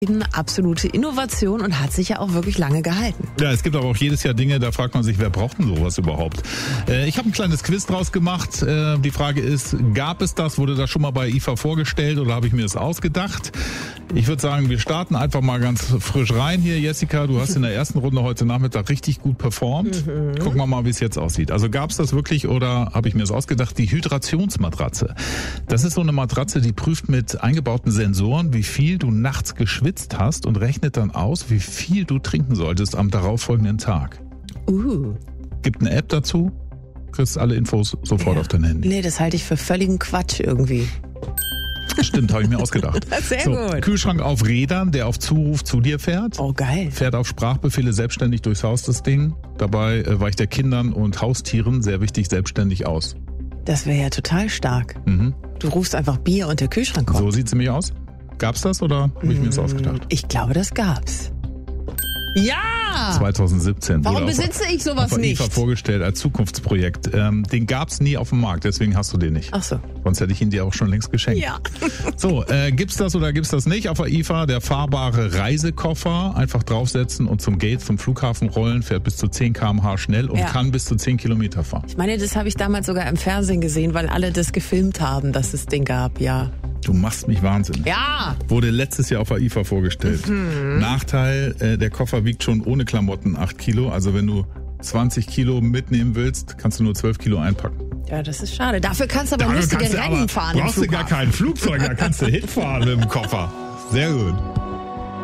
Absolute Innovation und hat sich ja auch wirklich lange gehalten. Ja, es gibt aber auch jedes Jahr Dinge, da fragt man sich, wer braucht denn sowas überhaupt? Ich habe ein kleines Quiz draus gemacht. Die Frage ist, gab es das? Wurde das schon mal bei IFA vorgestellt oder habe ich mir das ausgedacht? Ich würde sagen, wir starten einfach mal ganz frisch rein hier. Jessica, du hast in der ersten Runde heute Nachmittag richtig gut performt. Gucken wir mal, wie es jetzt aussieht. Also gab es das wirklich oder habe ich mir das ausgedacht? Die Hydrationsmatratze. Das ist so eine Matratze, die prüft mit eingebauten Sensoren, wie viel du nachts geschwitzt hast und rechnet dann aus, wie viel du trinken solltest am darauffolgenden Tag. Gibt eine App dazu, kriegst alle Infos sofort auf dein Handy. Nee, das halte ich für völligen Quatsch irgendwie. Stimmt, habe ich mir ausgedacht. Sehr gut. Kühlschrank auf Rädern, der auf Zuruf zu dir fährt. Oh, geil. Fährt auf Sprachbefehle selbstständig durchs Haus, das Ding. Dabei weicht er Kindern und Haustieren, sehr wichtig, selbstständig aus. Das wäre ja total stark. Du rufst einfach Bier und der Kühlschrank kommt. So sieht's nämlich aus. Gab's das oder habe ich mir das ausgedacht? Ich glaube, das gab's. Ja! 2017. Warum besitze ich sowas nicht? IFA vorgestellt als Zukunftsprojekt. Den gab's nie auf dem Markt, deswegen hast du den nicht. Ach so. Sonst hätte ich ihn dir auch schon längst geschenkt. Ja. So, gibt's das oder gibt's das nicht? Auf der IFA der fahrbare Reisekoffer. Einfach draufsetzen und zum Gate, zum Flughafen rollen, fährt bis zu 10 km/h schnell und kann bis zu 10 Kilometer fahren. Ich meine, das habe ich damals sogar im Fernsehen gesehen, weil alle das gefilmt haben, dass es den gab, ja. Du machst mich wahnsinnig. Ja! Wurde letztes Jahr auf der IFA vorgestellt. Nachteil, der Koffer wiegt schon ohne Klamotten 8 Kilo. Also wenn du 20 Kilo mitnehmen willst, kannst du nur 12 Kilo einpacken. Ja, das ist schade. Dafür kannst du aber lustige Rennen fahren. Brauchst du gar kein Flugzeug, da kannst du hinfahren mit dem Koffer. Sehr gut.